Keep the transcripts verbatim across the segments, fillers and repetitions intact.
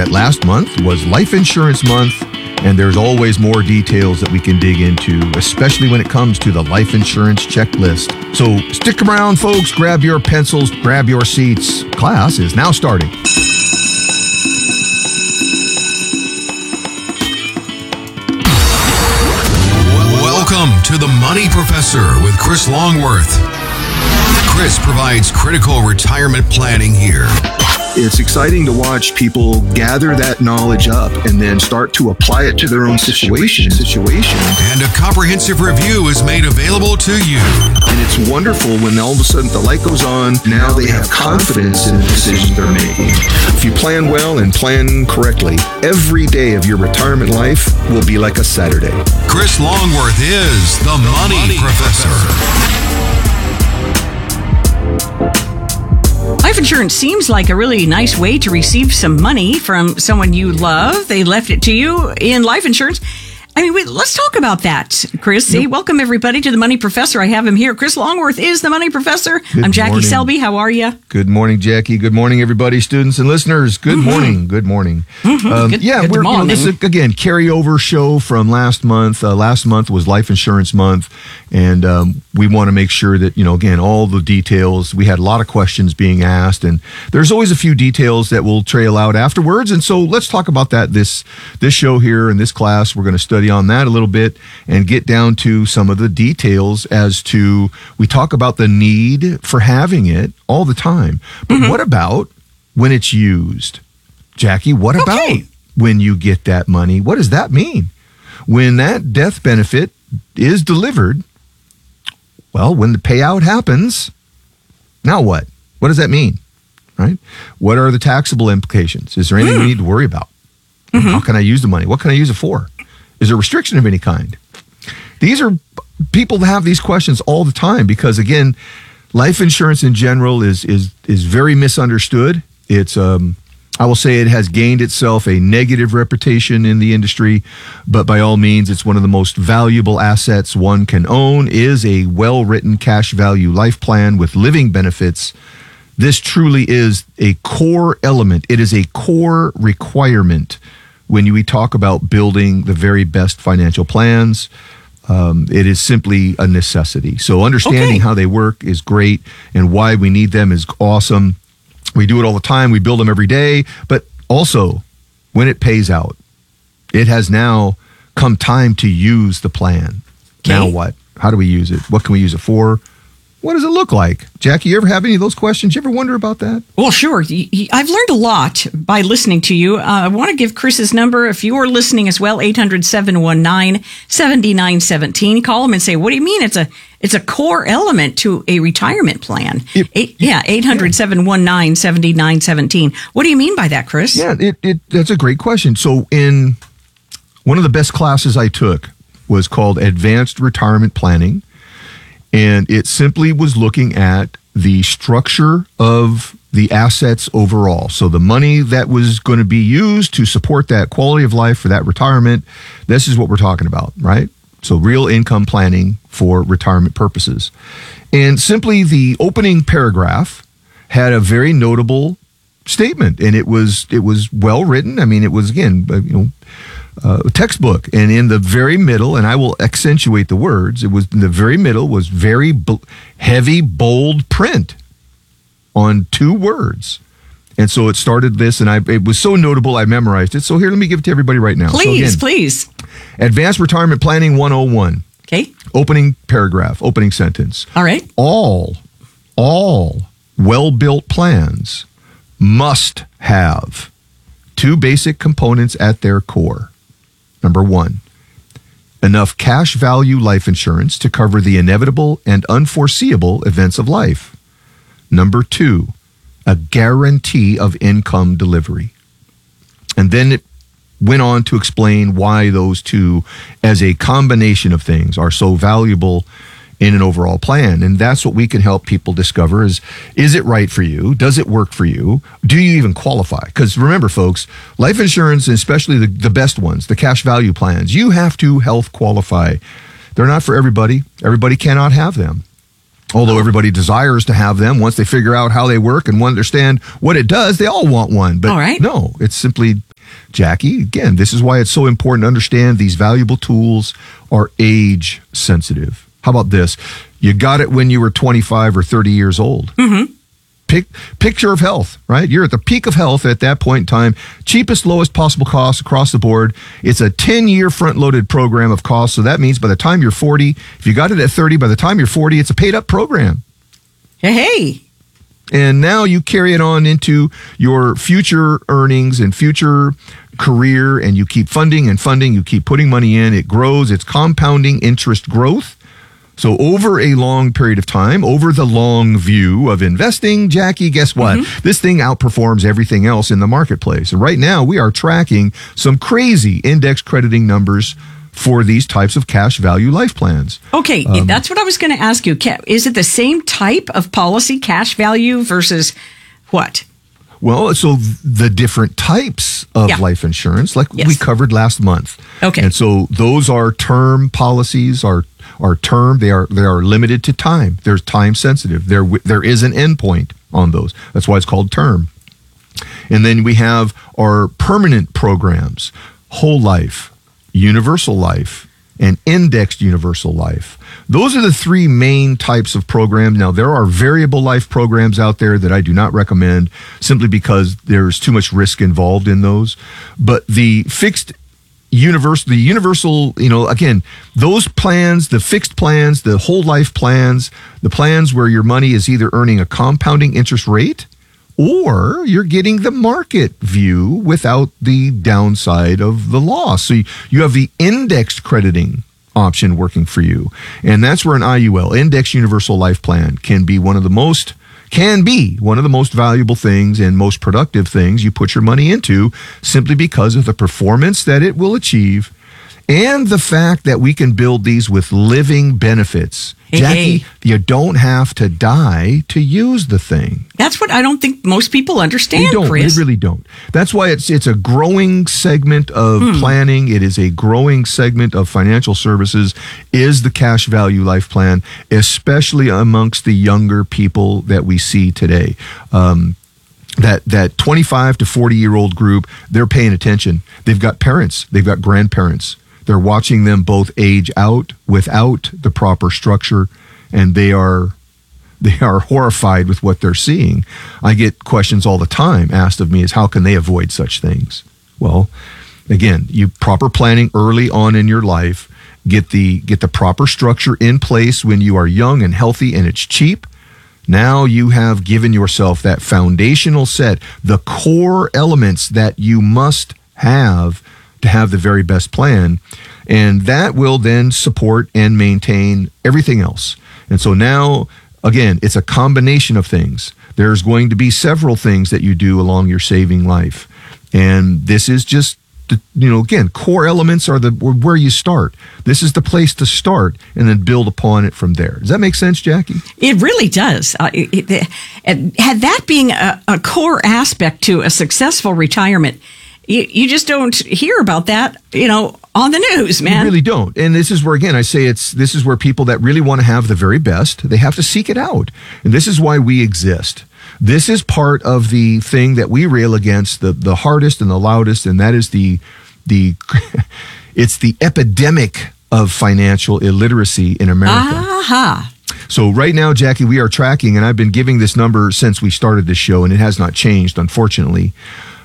that last month was Life Insurance Month, and there's always more details that we can dig into, especially when it comes to the life insurance checklist. So stick around, folks. Grab your pencils, grab your seats. Class is now starting. Welcome to The Money Professor with Chris Longworth. Chris provides critical retirement planning here. It's exciting to watch people gather that knowledge up and then start to apply it to their own situation. situation. And a comprehensive review is made available to you. And it's wonderful when all of a sudden the light goes on. Now they have confidence in the decisions they're making. If you plan well and plan correctly, every day of your retirement life will be like a Saturday. Chris Longworth is the Money, Money Professor. Life insurance seems like a really nice way to receive some money from someone you love. They left it to you in life insurance. I mean, wait, let's talk about that, Chris. Hey, welcome everybody to the Money Professor. I have him here. Chris Longworth is the Money Professor. Good I'm Jackie morning. Selby. How are you? Good morning, Jackie. Good morning, everybody, students and listeners. Good mm-hmm. morning. Good morning. Mm-hmm. Um, good, yeah, good we're morning. You know, this is again carryover show from last month. Uh, last month was Life Insurance Month, and um, we want to make sure that you know again all the details. We had a lot of questions being asked, and there's always a few details that will trail out afterwards. And so let's talk about that this this show here in this class. We're going to study on that a little bit and get down to some of the details as to, we talk about the need for having it all the time. But mm-hmm. what about when it's used? Jackie, what about okay. when you get that money? What does that mean? When that death benefit is delivered, well, when the payout happens, now what? What does that mean? Right? What are the taxable implications? Is there anything mm. we need to worry about? Mm-hmm. How can I use the money? What can I use it for? Is there a restriction of any kind? These are people have these questions all the time because, again, life insurance in general is is is very misunderstood. It's um, I will say it has gained itself a negative reputation in the industry, but by all means, it's one of the most valuable assets one can own. Is a well-written cash value life plan with living benefits. This truly is a core element. It is a core requirement when we talk about building the very best financial plans. Um, it is simply a necessity. So understanding okay. how they work is great, and why we need them is awesome. We do it all the time. We build them every day. But also, when it pays out, it has now come time to use the plan. Okay. Now what? How do we use it? What can we use it for? What does it look like? Jackie, you ever have any of those questions? You ever wonder about that? Well, sure. I've learned a lot by listening to you. Uh, I want to give Chris's number if you're listening as well, eight hundred, seven one nine, seven nine one seven. Call him and say, what do you mean it's a it's a core element to a retirement plan? It, Eight, yeah, eight hundred, seven one nine, seven nine one seven. What do you mean by that, Chris? Yeah, it, it that's a great question. So in one of the best classes I took was called Advanced Retirement Planning. And it simply was looking at the structure of the assets overall. So the money that was going to be used to support that quality of life for that retirement, this is what we're talking about, right? So real income planning for retirement purposes. And simply the opening paragraph had a very notable statement, and it was it was well written. I mean, it was, again, you know, Uh, a textbook, and in the very middle, and I will accentuate the words, it was in the very middle was very b- heavy, bold print on two words. And so it started this, and I it was so notable I memorized it. So here, let me give it to everybody right now. Please, so again, please. Advanced Retirement Planning one oh one. Okay. Opening paragraph, opening sentence. All right. All, all well-built plans must have two basic components at their core. Number one, enough cash value life insurance to cover the inevitable and unforeseeable events of life. Number two, a guarantee of income delivery. And then it went on to explain why those two, as a combination of things, are so valuable in an overall plan. And that's what we can help people discover is, is it right for you? Does it work for you? Do you even qualify? Because remember, folks, life insurance, and especially the, the best ones, the cash value plans, you have to health qualify. They're not for everybody. Everybody cannot have them. Although everybody desires to have them once they figure out how they work and understand what it does, they all want one. But all right. no, it's simply Jackie, again, this is why it's so important to understand these valuable tools are age sensitive. How about this? You got it when you were twenty-five or thirty years old. Mm-hmm. Pick, picture of health, right? You're at the peak of health at that point in time. Cheapest, lowest possible cost across the board. It's a ten-year front-loaded program of cost. So that means by the time you're forty, if you got it at thirty, by the time you're forty, it's a paid-up program. Hey, hey. And now you carry it on into your future earnings and future career, and you keep funding and funding. You keep putting money in. It grows. It's compounding interest growth. So over a long period of time, over the long view of investing, Jackie, guess what? Mm-hmm. This thing outperforms everything else in the marketplace. And right now we are tracking some crazy index crediting numbers for these types of cash value life plans. Okay, um, that's what I was going to ask you. Is it the same type of policy, cash value versus what? Well, so the different types of yeah. life insurance, like yes. we covered last month. Okay. And so those are term policies, are are term. They are they are limited to time. They're time sensitive. There there is an endpoint on those. That's why it's called term. And then we have our permanent programs, whole life, universal life, and indexed universal life. Those are the three main types of programs. Now, there are variable life programs out there that I do not recommend simply because there's too much risk involved in those. But the fixed universal, the universal, you know, again, those plans, the fixed plans, the whole life plans, the plans where your money is either earning a compounding interest rate or you're getting the market view without the downside of the loss. So you, you have the indexed crediting option working for you. And that's where an I U L, Index Universal Life Plan, can be one of the most can be one of the most valuable things and most productive things you put your money into, simply because of the performance that it will achieve and the fact that we can build these with living benefits. Hey, Jackie, hey. you don't have to die to use the thing. That's what I don't think most people understand, They don't. Chris. They really don't. That's why it's it's a growing segment of hmm. planning. It is a growing segment of financial services, is the cash value life plan, especially amongst the younger people that we see today. Um, that that twenty-five to forty year old group, they're paying attention. They've got parents. They've got grandparents. They're watching them both age out without the proper structure, and they are they are horrified with what they're seeing. I get questions all the time asked of me is how can they avoid such things? Well, again, you proper planning early on in your life, get the get the proper structure in place when you are young and healthy and it's cheap. Now you have given yourself that foundational set, the core elements that you must have to have the very best plan, and that will then support and maintain everything else. And so now, again, it's a combination of things. There's going to be several things that you do along your saving life, and this is just, the, you know, again, core elements are the where you start. This is the place to start, and then build upon it from there. Does that make sense, Jackie? It really does. Uh, it, it, it, had that being a, a core aspect to a successful retirement, You, you just don't hear about that, you know, on the news, man. You really don't. And this is where, again, I say it's, this is where people that really want to have the very best, they have to seek it out. And this is why we exist. This is part of the thing that we rail against the, the hardest and the loudest, and that is the, the, it's the epidemic of financial illiteracy in America. Aha. So right now, Jackie, we are tracking, and I've been giving this number since we started this show, and it has not changed, unfortunately.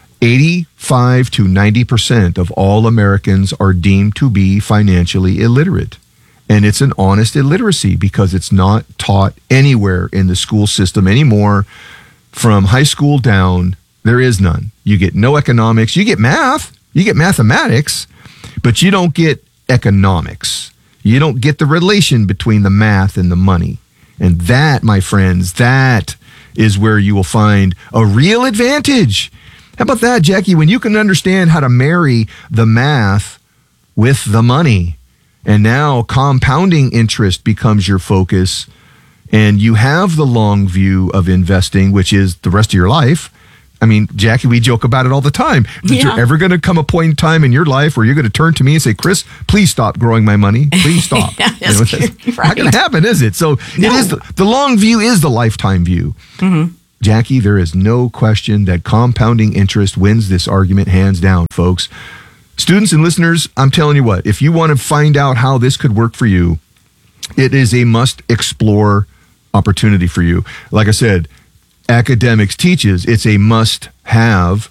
eighty-five to ninety percent of all Americans are deemed to be financially illiterate. And it's an honest illiteracy because it's not taught anywhere in the school system anymore. From high school down, there is none. You get no economics. You get math. You get mathematics, but you don't get economics. You don't get the relation between the math and the money. And that, my friends, that is where you will find a real advantage. How about that, Jackie? When you can understand how to marry the math with the money, and now compounding interest becomes your focus, and you have the long view of investing, which is the rest of your life. I mean, Jackie, we joke about it all the time. That yeah. you're ever going to come a point in time in your life where you're going to turn to me and say, Chris, please stop growing my money. Please stop. yeah, that's you know, that's right. Not going to happen, is it? So no. it is the, the long view is the lifetime view. Mm-hmm. Jackie, there is no question that compounding interest wins this argument hands down, folks. Students and listeners, I'm telling you what, if you want to find out how this could work for you, it is a must explore opportunity for you. Like I said, academics teaches it's a must have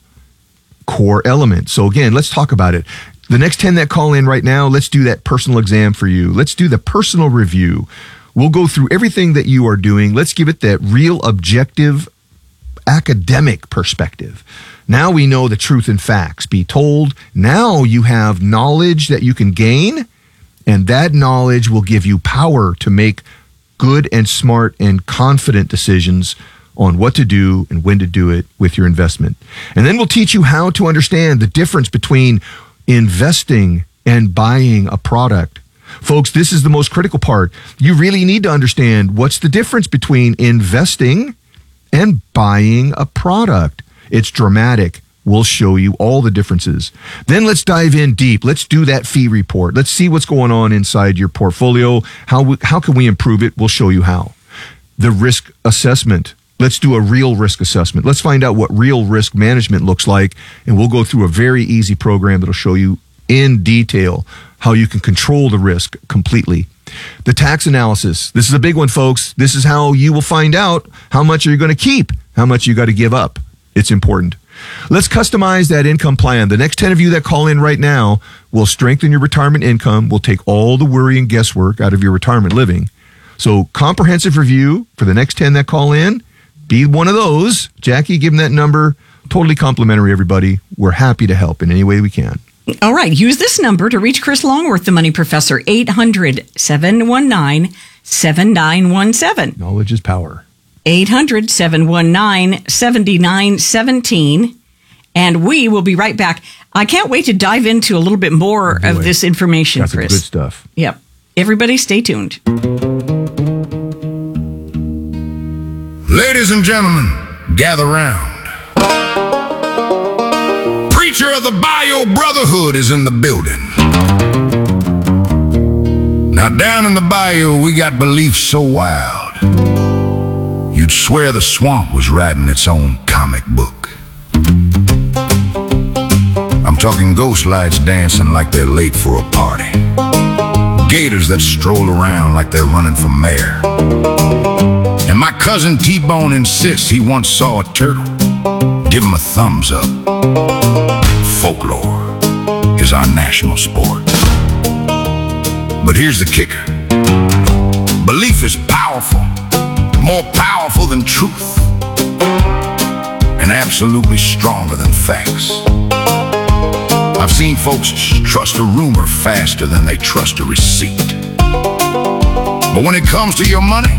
core element. So again, let's talk about it. The next ten that call in right now, let's do that personal exam for you. Let's do the personal review. We'll go through everything that you are doing. Let's give it that real objective academic perspective. Now we know the truth and facts. Be told. Now you have knowledge that you can gain, and that knowledge will give you power to make good and smart and confident decisions on what to do and when to do it with your investment. And then we'll teach you how to understand the difference between investing and buying a product. Folks, this is the most critical part. You really need to understand what's the difference between investing and buying a product. It's dramatic. We'll show you all the differences. Then let's dive in deep. Let's do that fee report. Let's see what's going on inside your portfolio. How, we, how can we improve it? We'll show you how. The risk assessment. Let's do a real risk assessment. Let's find out what real risk management looks like, and we'll go through a very easy program that'll show you in detail how you can control the risk completely. The tax analysis. This is a big one, folks. This is how you will find out how much you're going to keep, how much you got to give up. It's important. Let's customize that income plan. The next ten of you that call in right now will strengthen your retirement income. We'll take all the worry and guesswork out of your retirement living. So comprehensive review for the next ten that call in. Be one of those. Jackie, give them that number. Totally complimentary, everybody. We're happy to help in any way we can. All right. Use this number to reach Chris Longworth, the Money Professor, eight hundred, seven one nine, seven nine one seven. Knowledge is power. eight hundred, seven one nine, seven nine one seven. And we will be right back. I can't wait to dive into a little bit more oh of this information, Got some Chris. good stuff. Yep. Everybody stay tuned. Ladies and gentlemen, gather round. Preacher of the Bio Brotherhood is in the building. Now down in the bayou, we got beliefs so wild, you'd swear the swamp was writing its own comic book. I'm talking ghost lights dancing like they're late for a party, gators that stroll around like they're running for mayor. And my cousin T-Bone insists he once saw a turtle. Give him a thumbs up. Folklore is our national sport. But here's the kicker. Belief is powerful, more powerful than truth, and absolutely stronger than facts. I've seen folks trust a rumor faster than they trust a receipt. But when it comes to your money,